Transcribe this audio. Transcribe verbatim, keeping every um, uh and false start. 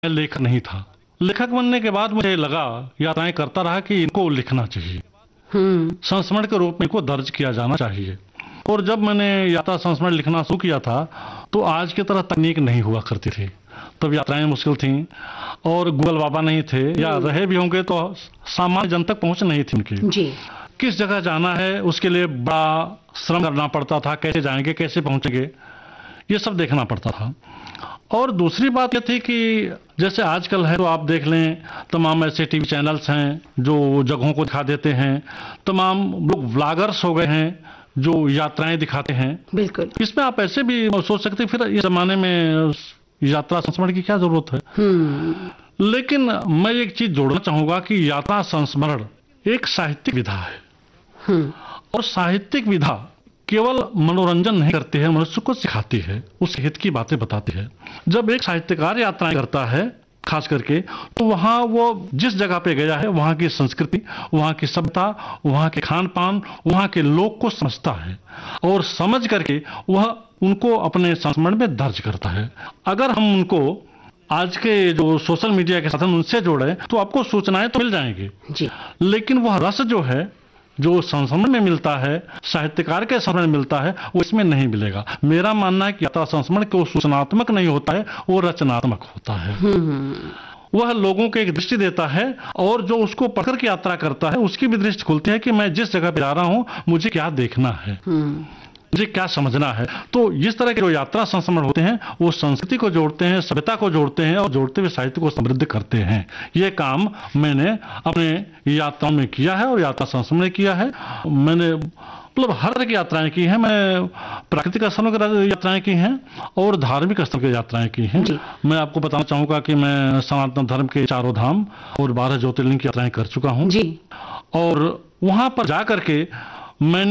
मैं लेखक नहीं था। लेखक बनने के बाद मुझे लगा, यात्राएं करता रहा कि इनको लिखना चाहिए, हम्म। संस्मरण के रूप में इनको दर्ज किया जाना चाहिए। और जब मैंने यात्रा संस्मरण लिखना शुरू किया था तो आज की तरह तकनीक नहीं हुआ करती थी। तब यात्राएं मुश्किल थीं और गूगल बाबा नहीं थे, या रहे भी होंगे तो सामान्य जन तक पहुंच नहीं थी उनकी। जी। किस जगह जाना है उसके लिए बड़ा श्रम करना पड़ता था, कैसे जाएंगे कैसे पहुंचेंगे ये सब देखना पड़ता था। और दूसरी बात यह थी कि जैसे आजकल है तो आप देख लें, तमाम ऐसे टीवी चैनल्स हैं जो जगहों को दिखा देते हैं, तमाम लोग व्लॉगर्स हो गए हैं जो यात्राएं दिखाते हैं। बिल्कुल। इसमें आप ऐसे भी सोच सकते हैं फिर इस जमाने में यात्रा संस्मरण की क्या जरूरत है। हम्म। लेकिन मैं एक चीज जोड़ना चाहूंगा कि यात्रा संस्मरण एक साहित्यिक विधा है। हम्म। और साहित्यिक विधा केवल मनोरंजन नहीं करती है, मनुष्य को सिखाती है, उस हित की बातें बताती है। जब एक साहित्यकार यात्राएं करता है खास करके, तो वहाँ वो जिस जगह पे गया है वहाँ की संस्कृति, वहाँ की सभ्यता, वहाँ के खान पान, वहाँ के लोग को समझता है और समझ करके वह उनको अपने संस्मरण में दर्ज करता है। अगर हम उनको आज के जो सोशल मीडिया के साधन उनसे जोड़े तो आपको सूचनाएं तो मिल जाएंगी जी। लेकिन वह रस जो है जो संस्मरण में मिलता है, साहित्यकार के संस्मरण में मिलता है, वो इसमें नहीं मिलेगा। मेरा मानना है कि यात्रा संस्मरण को सूचनात्मक नहीं होता है, वो रचनात्मक होता है। वह लोगों को एक दृष्टि देता है और जो उसको पकड़ के यात्रा करता है उसकी भी दृष्टि खुलती है कि मैं जिस जगह पे जा रहा हूं मुझे क्या देखना है, मुझे क्या समझना है। तो इस तरह के जो यात्रा संस्मरण होते हैं वो संस्कृति को जोड़ते हैं, सभ्यता को जोड़ते हैं और जोड़ते हुए साहित्य को समृद्ध करते हैं। ये काम मैंने अपने यात्राओं में किया है और यात्रा संस्मरण में किया है। मैंने मतलब हर तरह की यात्राएं की हैं। मैं प्राकृतिक स्थलों की यात्राएं की हैं और धार्मिक स्थल की यात्राएं की हैं। मैं आपको बताना चाहूंगा कि मैं सनातन धर्म के चारों धाम और बारह ज्योतिर्लिंग की यात्राएं कर चुका हूं। जी। और वहां पर जाकर के मैंने